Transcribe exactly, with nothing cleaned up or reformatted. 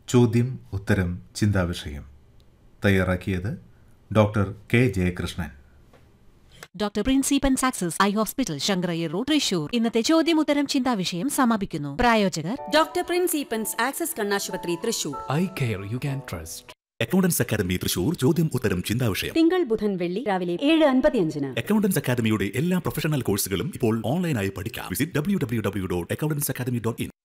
ചോദ്യം ഉത്തരം ചിന്താവിഷയം. തയ്യാറാക്കിയത് doctor K Jayakrishnan. Doctor പ്രിൻസിപ്പൻ സാക്സസ് eye hospital, Sankara Iyer road, Thrissur. ഇന്നത്തെ ചോദ്യം ഉത്തരം ചിന്താവിഷയം സമാപിക്കുന്നു. പ്രായോജകർ ഡോക്ടർ പ്രിൻസിപ്പൻസ് ആക്സസ് കണ്ണാശുപത്രി, Thrissur. Eye care you can trust. Accountants academy Thrissur. ചോദ്യം ഉത്തരം ചിന്താവിഷയം. തിങ്കൾ ബുധൻ വെള്ളി രാവിലെ ഏഴ് അൻപത്തിയഞ്ചിന്. അക്കൗണ്ടൻസ് അക്കാദമിയുടെ എല്ലാ പ്രൊഫഷണൽ കോഴ്സുകളും ഇപ്പോൾ ഓൺലൈനായി പഠിക്കാം. Visit W W W dot accountants academy dot in.